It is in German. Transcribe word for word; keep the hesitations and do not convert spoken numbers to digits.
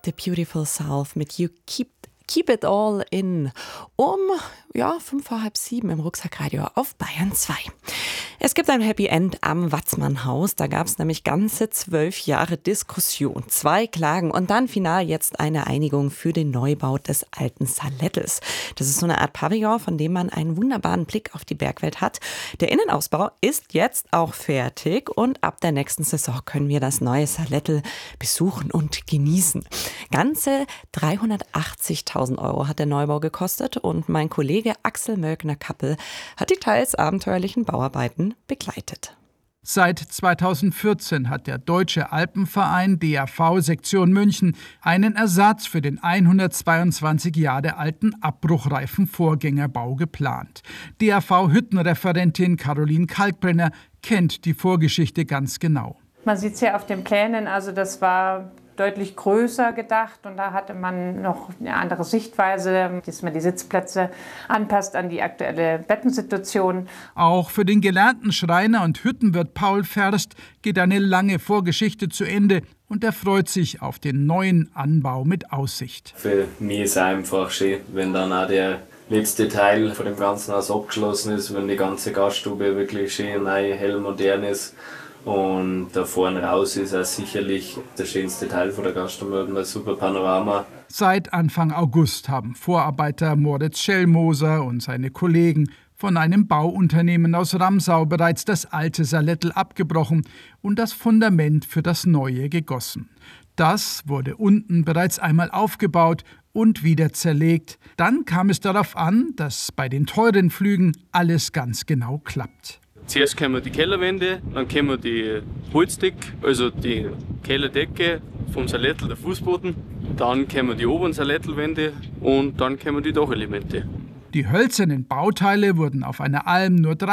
The Beautiful South mit You Keep Keep It All In um ja, fünf vor halb sieben im Rucksackradio auf Bayern zwei. Es gibt ein Happy End am Watzmann-Haus. Da gab es nämlich ganze zwölf Jahre Diskussion, zwei Klagen und dann final jetzt eine Einigung für den Neubau des alten Salettels. Das ist so eine Art Pavillon, von dem man einen wunderbaren Blick auf die Bergwelt hat. Der Innenausbau ist jetzt auch fertig und ab der nächsten Saison können wir das neue Salettel besuchen und genießen. Ganze dreihundertachtzigtausend Euro hat der Neubau gekostet und mein Kollege Axel Mölkner-Kappel hat die teils abenteuerlichen Bauarbeiten begleitet. Seit zweitausendvierzehn hat der Deutsche Alpenverein D A V Sektion München einen Ersatz für den hundertzweiundzwanzig Jahre alten abbruchreifen Vorgängerbau geplant. D A V-Hüttenreferentin Caroline Kalkbrenner kennt die Vorgeschichte ganz genau. Man sieht es ja auf den Plänen, also das war deutlich größer gedacht und da hatte man noch eine andere Sichtweise, dass man die Sitzplätze anpasst an die aktuelle Bettensituation. Auch für den gelernten Schreiner und Hüttenwirt Paul Ferst geht eine lange Vorgeschichte zu Ende und er freut sich auf den neuen Anbau mit Aussicht. Für mich ist es einfach schön, wenn dann auch der letzte Teil von dem ganzen Haus abgeschlossen ist, wenn die ganze Gaststube wirklich schön neu, hell, modern ist. Und da vorne raus ist auch sicherlich der schönste Teil von der Gaststube mit einem super Panorama. Seit Anfang August haben Vorarbeiter Moritz Schellmoser und seine Kollegen von einem Bauunternehmen aus Ramsau bereits das alte Salettel abgebrochen und das Fundament für das neue gegossen. Das wurde unten bereits einmal aufgebaut und wieder zerlegt. Dann kam es darauf an, dass bei den teuren Flügen alles ganz genau klappt. Zuerst kommen die Kellerwände, dann kommen die Holzdecke, also die Kellerdecke vom Salettel, der Fußboden. Dann kommen die oberen Salettelwände und dann kommen die Dachelemente. Die hölzernen Bauteile wurden auf einer Alm nur